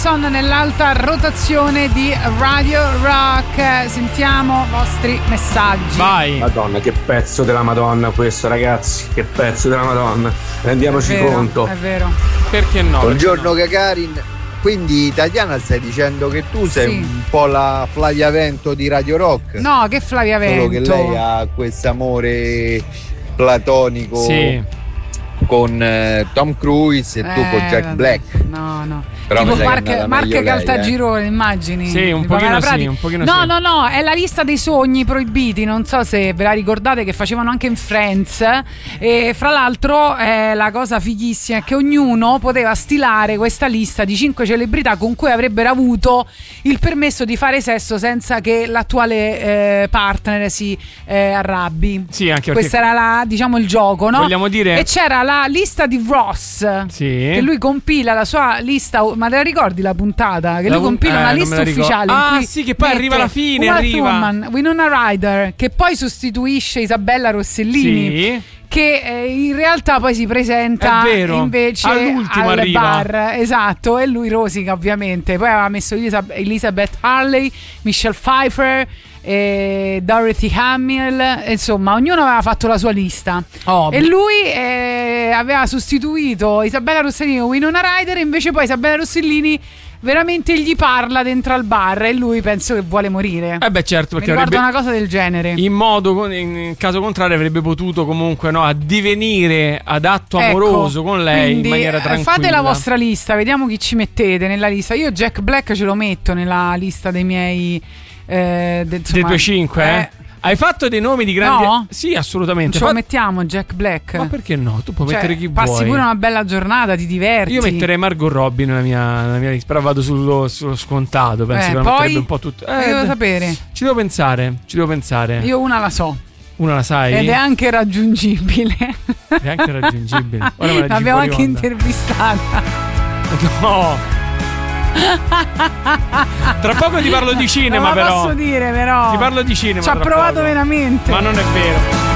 Benson nell'alta rotazione di Radio Rock. Sentiamo i vostri messaggi. Vai. Madonna, che pezzo della Madonna questo, ragazzi, che pezzo della Madonna. Rendiamoci conto. È vero. Perché no? Buongiorno Gagarin. Quindi Tatiana stai dicendo che tu sei un po' la Flavia Vento di Radio Rock? No, che Flavia Vento. Solo che lei ha questo amore platonico con Tom Cruise e tu con Jack Black. No. Però tipo Marche Caltagirone, immagini? Sì, un pochino sì. No, è la lista dei sogni proibiti. Non so se ve la ricordate, che facevano anche in Friends. E fra l'altro la cosa fighissima è che ognuno poteva stilare questa lista di 5 celebrità con cui avrebbero avuto il permesso di fare sesso senza che l'attuale partner si arrabbi. Sì, anche questo era il gioco, no? Vogliamo dire. E c'era la lista di Ross, che lui compila la sua lista. Ma te la ricordi la puntata? Che lui compila una lista ufficiale. Sì, che poi arriva alla fine. Winona Ryder, che poi sostituisce Isabella Rossellini. Sì. Che in realtà poi si presenta invece all'ultimo al arriva. bar, esatto, e lui rosica ovviamente. Poi aveva messo Elizabeth Hurley, Michelle Pfeiffer, Dorothy Hamill, insomma ognuno aveva fatto la sua lista e lui aveva sostituito Isabella Rossellini con Winona Ryder, invece poi Isabella Rossellini veramente gli parla dentro al bar e lui penso che vuole morire. Certo, perché mi ricordo una cosa del genere. In caso contrario avrebbe potuto comunque addivenire ad atto amoroso con lei in maniera tranquilla. Fate la vostra lista, vediamo chi ci mettete nella lista. Io Jack Black ce lo metto nella lista dei miei dei tuoi 5, Hai fatto dei nomi di grandi. No? Sì, assolutamente. Ce lo mettiamo Jack Black. Ma perché no? Tu puoi mettere chi passi vuoi. Pure una bella giornata, ti diverti. Io metterei Margot Robbie nella mia lista, però vado sullo scontato. Penso che la metterebbe un po' tutto. Devo sapere. Ci devo pensare. Io una la so. Una la sai? Ed è anche raggiungibile. L'abbiamo anche intervistata. No. Tra poco ti parlo di cinema, non la posso dire, però. Ti parlo di cinema. Ci ha provato veramente. Ma non è vero.